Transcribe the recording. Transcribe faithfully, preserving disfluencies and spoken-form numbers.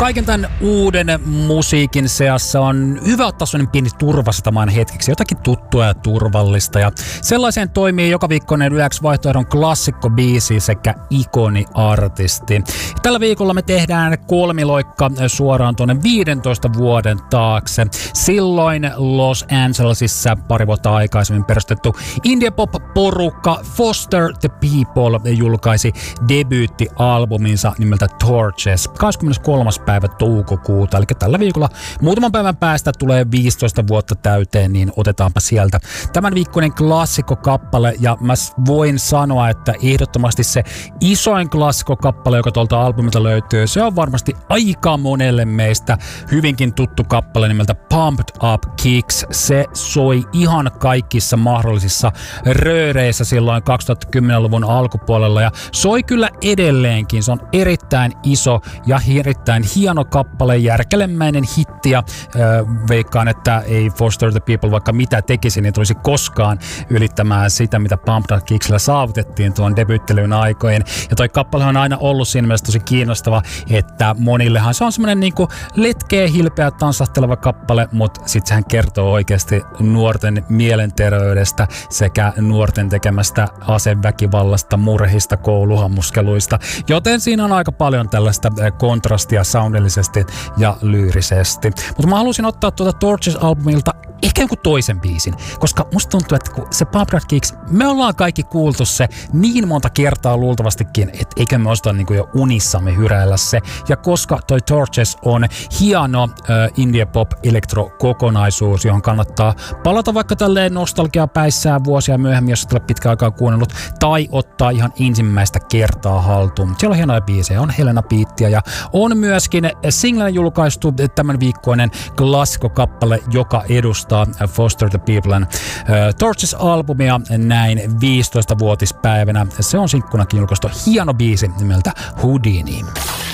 Kaiken tämän uuden musiikin seassa on hyvä ottaa sellainen pieni turvastamaan hetkeksi, jotakin tuttua ja turvallista. Ja sellaiseen toimii joka viikkoinen Ylex Vaihtoehdon klassikkobiisi sekä ikoniartisti. Tällä viikolla me tehdään kolmiloikka suoraan tuonne viidentoista vuoden taakse. Silloin Los Angelesissa pari vuotta aikaisemmin perustettu indie pop-porukka Foster the People julkaisi debyyttialbuminsa nimeltä Torches kahdeskymmeneskolmas päivä toukokuuta. Eli tällä viikolla muutaman päivän päästä tulee viisitoista vuotta täyteen, niin otetaanpa sieltä tämän viikkoinen klassikkokappale. Ja mä voin sanoa, että ehdottomasti se isoin klassikkokappale, joka tuolta albumilta löytyy, se on varmasti aika monelle meistä hyvinkin tuttu kappale nimeltä Pumped Up Kicks. Se soi ihan kaikissa mahdollisissa rööreissä silloin kaksituhattakymmenluvun alkupuolella ja soi kyllä edelleenkin. Se on erittäin iso ja erittäin hieno kappale, järkelemäinen hitti ja äh, veikkaan, että ei Foster the People vaikka mitä tekisi, niin tulisi koskaan ylittämään sitä, mitä Pumped Up Kicksillä saavutettiin tuon debyyttelyn aikojen. Ja toi kappale on aina ollut siinä mielessä tosi kiinnostava, että monillehan se on semmoinen niinku letkeä, hilpeä, tanssahteleva kappale, mutta sit sehän kertoo oikeasti nuorten mielenterveydestä sekä nuorten tekemästä aseväkivallasta, murhista, kouluhammuskeluista. Joten siinä on aika paljon tällaista kontrastia soundillisesti ja lyyrisesti. Mutta mä halusin ottaa tuota Torches-albumilta ehkä jonkun toisen biisin, koska musta tuntuu, että kun se Pumped Up Kicks, me ollaan kaikki kuultu se niin monta kertaa luultavastikin, että eikä me osata niin kuin jo unissamme hyräillä se. Ja koska toi Torches on hieno äh, indie pop elektro kokonaisuus, johon kannattaa palata vaikka tälleen nostalgia päissään vuosia myöhemmin, jos et ole pitkään aikaa kuunnellut, tai ottaa ihan ensimmäistä kertaa haltuun. Siellä on hienoja biisejä, on Helena Beattiä ja on myöskin singlen julkaistu tämän viikkoinen klassikkokappale, joka edustaa Foster the Peoplen uh, Torches-albumia näin viisitoistavuotispäivänä. Se on sinkkunakin julkaistu hieno biisi nimeltä Houdini.